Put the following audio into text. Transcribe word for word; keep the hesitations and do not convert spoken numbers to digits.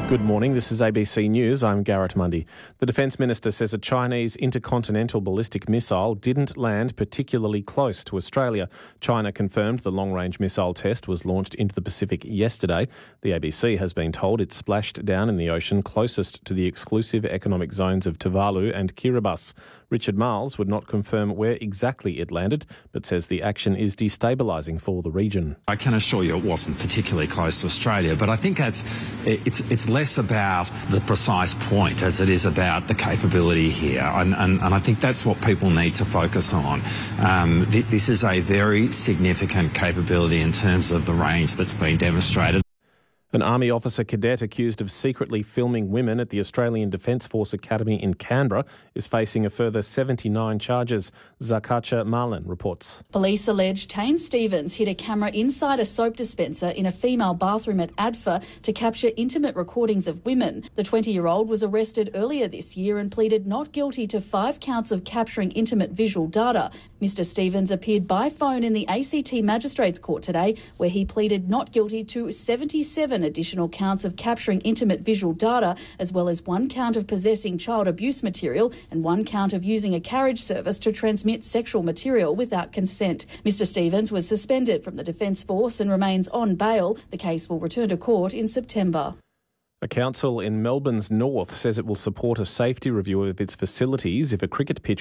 Good morning, this is A B C News. I'm Garrett Mundy. The Defence Minister says a Chinese intercontinental ballistic missile didn't land particularly close to Australia. China confirmed the long-range missile test was launched into the Pacific yesterday. The A B C has been told it splashed down in the ocean closest to the exclusive economic zones of Tuvalu and Kiribati. Richard Marles would not confirm where exactly it landed, but says the action is destabilising for the region. I can assure you it wasn't particularly close to Australia, but I think that's it's it's less about the precise point as it is about the capability here, and, and, and I think that's what people need to focus on. Um, th- this is a very significant capability in terms of the range that's been demonstrated. An Army officer cadet accused of secretly filming women at the Australian Defence Force Academy in Canberra is facing a further seventy-nine charges. Zakacha Marlin reports. Police allege Tane Stevens hid a camera inside a soap dispenser in a female bathroom at A D F A to capture intimate recordings of women. The twenty-year-old was arrested earlier this year and pleaded not guilty to five counts of capturing intimate visual data. Mister Stevens appeared by phone in the A C T Magistrates Court today, where he pleaded not guilty to seventy-seven additional counts of capturing intimate visual data, as well as one count of possessing child abuse material and one count of using a carriage service to transmit sexual material without consent. Mister Stevens was suspended from the Defence Force and remains on bail. The case will return to court in September. A council in Melbourne's north says it will support a safety review of its facilities if a cricket pitch